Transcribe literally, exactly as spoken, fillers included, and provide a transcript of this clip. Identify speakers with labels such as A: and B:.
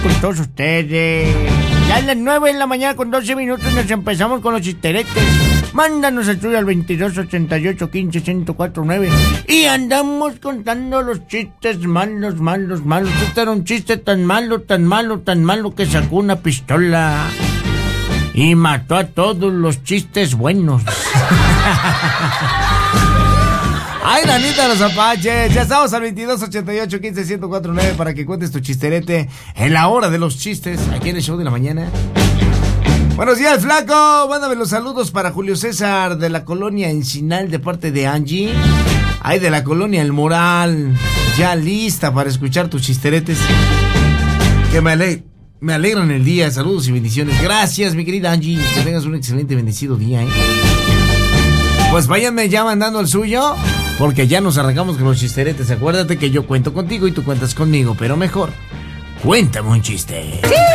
A: con todos ustedes. Ya a las nueve de la mañana con doce minutos nos empezamos con los chisteretes. Mándanos el tuyo al veintidós ochenta y ocho quince ciento cuatro nueve. Y andamos contando los chistes malos, malos, malos. Este era un chiste tan malo, tan malo, tan malo que sacó una pistola y mató a todos los chistes buenos. Ay, Danita, los apaches. Ya estamos al veintidós ochenta y ocho quince ciento cuatro nueve para que cuentes tu chisterete en la hora de los chistes aquí en el show de la mañana. Buenos días, flaco. Mándame los saludos para Julio César de la colonia Encinal de parte de Angie. Ay, de la colonia El Moral. Ya lista para escuchar tus chisteretes. Que me, ale me alegran el día. Saludos y bendiciones. Gracias, mi querida Angie. Que tengas un excelente, bendecido día, ¿eh? Pues váyanme ya mandando el suyo, porque ya nos arrancamos con los chisteretes. Acuérdate que yo cuento contigo y tú cuentas conmigo, pero mejor, cuéntame un chiste.